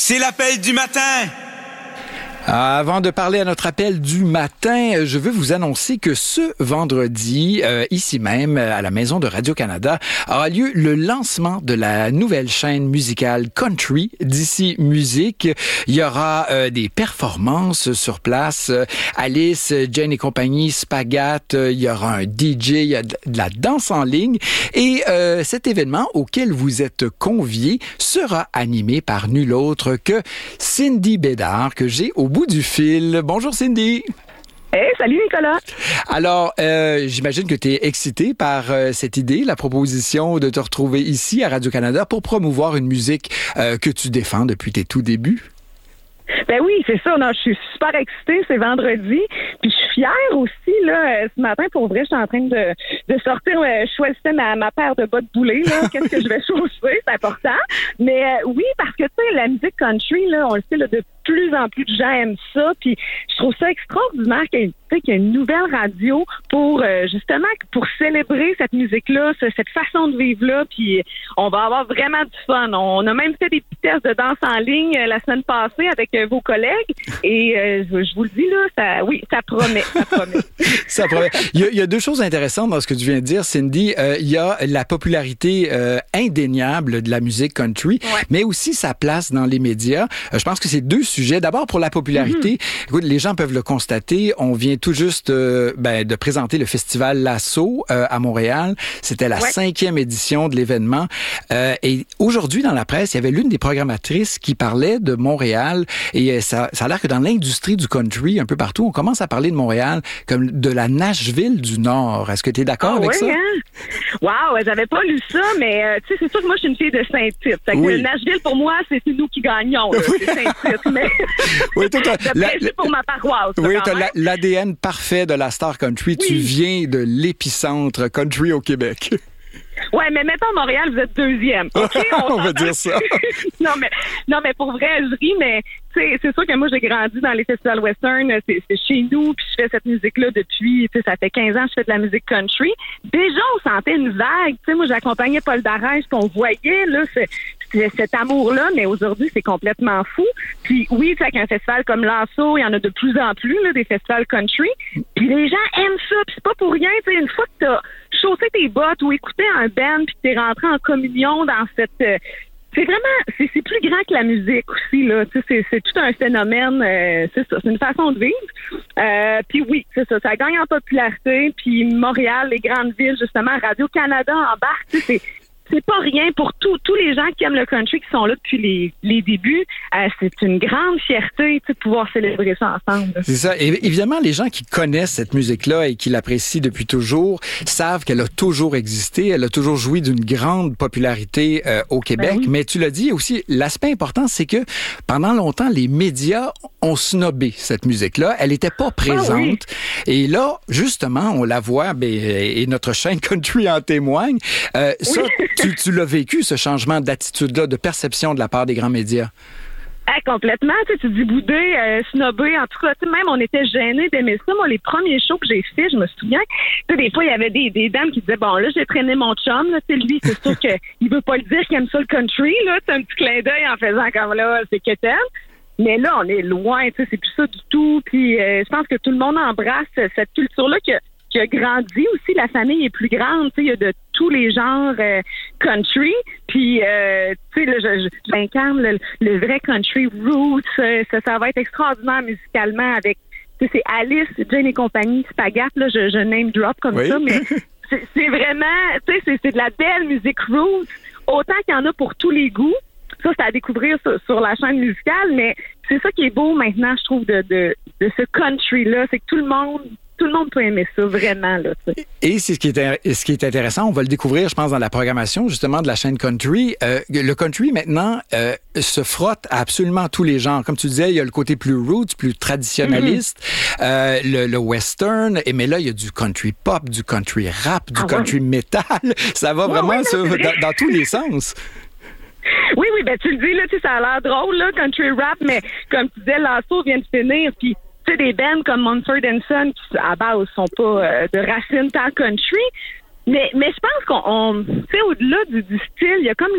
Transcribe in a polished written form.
C'est l'appel du matin. Avant de parler à notre appel du matin, je veux vous annoncer que ce vendredi, ici même, à la Maison de Radio-Canada, aura lieu le lancement de la nouvelle chaîne musicale Country d'Ici Musique. Il y aura des performances sur place. Alice, Jane et compagnie, Spagat, il y aura un DJ, il y a de la danse en ligne. Et cet événement auquel vous êtes conviés sera animé par nul autre que Cindy Bédard, que j'ai au bout du fil. Bonjour Cindy. Hey, salut Nicolas. Alors, j'imagine que tu es excitée par cette idée, la proposition de te retrouver ici à Radio-Canada pour promouvoir une musique que tu défends depuis tes tout débuts. Ben oui, c'est ça. Non, je suis super excitée. C'est vendredi. Puis je suis fière aussi, là. Ce matin, pour vrai, je suis en train de sortir. Je choisissais ma paire de bottes boulées, là. Qu'est-ce que je vais chausser? C'est important. Mais oui, parce que, tu sais, la musique country, là, on le sait, là, de plus en plus de gens aiment ça. Puis je trouve ça extraordinaire qu'il y ait une nouvelle radio pour, justement, pour célébrer cette musique-là, cette façon de vivre-là. Puis on va avoir vraiment du fun. On a même fait des petits tests de danse en ligne la semaine passée avec vos collègues. Et je vous le dis, là, ça promet. Ça promet. Il y a deux choses intéressantes dans ce que tu viens de dire, Cindy. Il y a la popularité indéniable de la musique country, mais aussi sa place dans les médias. Je pense que c'est deux sujets. D'abord, pour la popularité, écoute, les gens peuvent le constater. On vient tout juste de présenter le festival Lasso à Montréal. C'était la 5e édition de l'événement. Et aujourd'hui, dans la presse, il y avait l'une des programmatrices qui parlait de Montréal. Et ça a l'air que dans l'industrie du country, un peu partout, on commence à parler de Montréal comme de la Nashville du Nord. Est-ce que tu es d'accord avec ça? Hein? Wow, j'avais pas lu ça, mais tu sais, c'est sûr que moi, je suis une fille de Saint-Tite. Fait que Nashville, pour moi, c'est nous qui gagnons. Là, c'est Saint-Tite, mais oui, toi, pour ma paroisse. Oui, tu as l'ADN parfait de la star country. Oui. Tu viens de l'épicentre country au Québec. Ouais, mais mettons Montréal, vous êtes deuxième. Okay? On va dire ça. non, mais pour vrai, je ris, mais c'est sûr que moi, j'ai grandi dans les festivals western. C'est chez nous, puis je fais cette musique-là depuis, ça fait 15 ans que je fais de la musique country. Déjà, on sentait une vague. Tu sais, moi, j'accompagnais Paul Darèche, puis on voyait là, cet amour-là, mais aujourd'hui, c'est complètement fou. Puis oui, avec un festival comme Lasso, il y en a de plus en plus, là, des festivals country. Puis les gens aiment ça, puis c'est pas pour rien. Tu sais, une fois que t'as chaussé tes bottes ou écouté un band, puis que t'es rentré en communion dans cette... c'est vraiment... C'est plus grand que la musique aussi, là. Tu sais, c'est tout un phénomène. C'est ça, c'est une façon de vivre. Puis oui, c'est ça, ça gagne en popularité. Puis Montréal, les grandes villes, justement, Radio-Canada embarque, tu sais, c'est pas rien pour tous les gens qui aiment le country, qui sont là depuis les débuts. C'est une grande fierté de pouvoir célébrer ça ensemble. C'est ça. Et évidemment, les gens qui connaissent cette musique-là et qui l'apprécient depuis toujours savent qu'elle a toujours existé. Elle a toujours joui d'une grande popularité au Québec. Ben oui. Mais tu l'as dit aussi, l'aspect important, c'est que pendant longtemps, les médias ont snobé cette musique-là. Elle n'était pas présente. Ah oui. Et là, justement, on la voit, et notre chaîne Country en témoigne. Ça, tu l'as vécu, ce changement d'attitude-là, de perception de la part des grands médias? Complètement. Tu dis boudé, snobé. En tout cas, même on était gênés d'aimer ça. Moi, les premiers shows que j'ai faits, je me souviens, des fois, il y avait des dames qui disaient, bon, là, j'ai traîné mon chum. Là, lui, c'est sûr qu'il veut pas le dire qu'il aime ça le country. Là, un petit clin d'œil en faisant comme là, c'est que t'aimes. Mais là, on est loin. C'est plus ça du tout. Puis, je pense que tout le monde embrasse cette culture-là qui a grandi aussi. La famille est plus grande. Il y a de tous les genres country. Puis, tu sais, j'incarne le vrai country roots. Ça va être extraordinaire musicalement avec, tu sais, c'est Alice, Jane et compagnie, Spagat. Là, je name drop comme ça, mais c'est vraiment, tu sais, c'est de la belle musique roots. Autant qu'il y en a pour tous les goûts. Ça, c'est à découvrir sur la chaîne musicale, mais c'est ça qui est beau maintenant, je trouve, de ce country-là. C'est que tout le monde peut aimer ça, vraiment. Là, et c'est ce qui est intéressant, on va le découvrir, je pense, dans la programmation, justement, de la chaîne Country. Le country, maintenant, se frotte à absolument tous les genres. Comme tu disais, il y a le côté plus roots, plus traditionnaliste, le western, mais là, il y a du country pop, du country rap, du country metal. Ça va vraiment dans tous les sens. Oui, ben tu le dis, là, tu sais, ça a l'air drôle, là, country rap, mais comme tu disais, Lasso vient de finir, puis tu sais, des bands comme Mumford & Sons, qui à base sont pas de racines tant country, mais je pense qu'on tu sais, au-delà du style, il y a comme